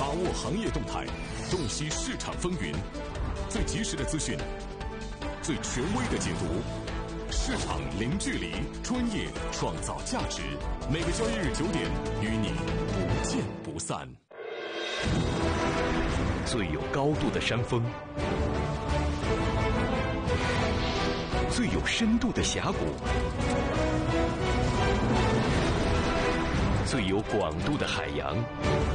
把握行业动态，洞悉市场风云，最及时的资讯，最权威的解读，市场零距离，专业创造价值。每个交易日9点，与你不见不散。 最有高度的山峰，最有深度的峡谷，最有广度的海洋。